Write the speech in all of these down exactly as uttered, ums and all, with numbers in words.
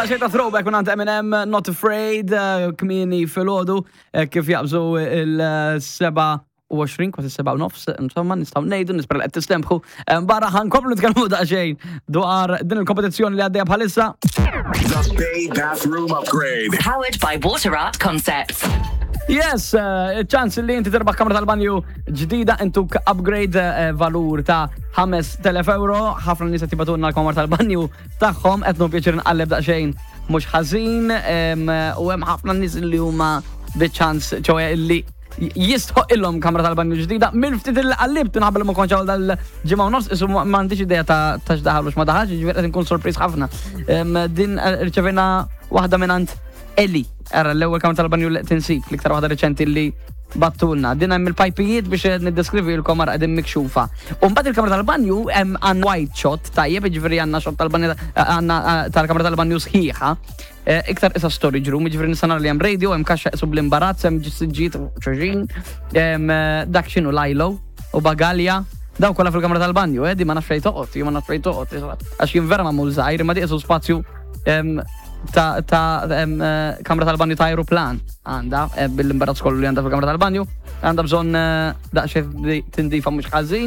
daqxej ta' throwback minn Eminem, Not Afraid, kmini fil-ħodu, kif jaqbżu il-seba u għoxrin, kważi seba u nofs, insomma, nistaw nejdu, nispera l-qed tistemħu. Barra ħankomplu nitkellmu daqxejn dwar din il-kompetizzjoni li għaddejja bħalissa. The Bay Bathroom Upgrade. Powered by Water Art Concepts. Yes, ċans li inti terbaħ kamra tal-banju ġdida intuk upgrade valur ta' ħames telef euro, ħafna nisa tibatunna l-kamra tal-banju tagħhom qed pjaċir nqalleb daqsxejn mhux ħażin u hemm ħafna nies li huma biċ-ċans ċewwa li jistħoq illhom kamra tal-banju ġdida. Minn ftit il qallibt inħabba li ma kontx hawn dal-ġimgħa u nofs isu m'għandix idea ta' x'daħal u x'ma daħalx, ġifieri qed inkun sorpriż ħafna. Din rċevejna waħda minn Eli, era l-ewwel kamra tal-banju li tinsib, l-iktar waħda reċenti li battulna. Din hemm il-pajpijiet biex niddeskrivi l-kom ara qegħdin mikxufa. U mbagħad il-kamra tal-banju hemm għandna white shot tajjeb, jiġifieri għandna shot tal-banju għandna tal-kamra tal-banju sħiħa. Iktar isa storage room, jiġifieri nista' nara li hemm radio, hemm kaxxa qisub l-imbarazz, hemm ġissiġġiet ċoġin, dak x'inhu lajlo u bagalja. Daw kollha fil-kamra tal-banju, eh, di ma nafx fejn toqgħod, jien ma nafx fejn toqgħod. Għax jien vera magħmul żgħir, imma diqsu spazju ta' ta' kamra tal-banju ta' aeroplan għanda, bil-imbarazz kollu li għanda fil-kamra tal-banju, għanda bżon daqxie tindifa mux ħażin.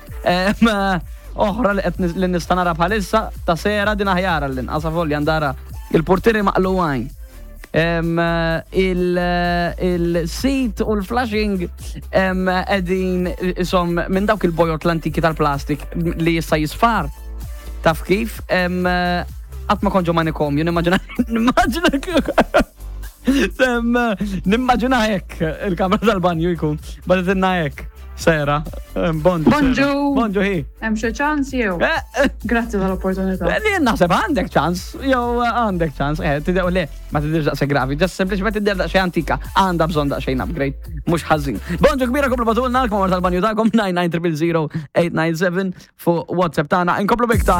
Oħra li nistanara bħalissa ta' sera din aħjara l-inqas volli għandara il-portieri maqluwajn. Il-seat u l-flashing edin isom minn dawk il-bojot l-antiki tal-plastik li jissa jisfar. Taf kif? Għatma konġu manikomju, nimmaġina nimmaġina hekk il-kamra tal-banju jkun, badetinna hekk, sera, bonġu. Bonġu! Bonġu hi. Hemm xi ċans jew? Grazzi tal-opportunità. Li naħseb għandek ċans, jew għandek ċans, eh, tidew le, ma tidirx daqse gravi, ġas sempliċement tidder daqsxej antika, għandha bżonn daqsxejn upgrade, mhux ħażin. Bonġu kbira komplu batulna l-kamra tal-banju tagħkom nine nine zero zero eight nine seven fuq WhatsApp tagħna, inkomplu biktar.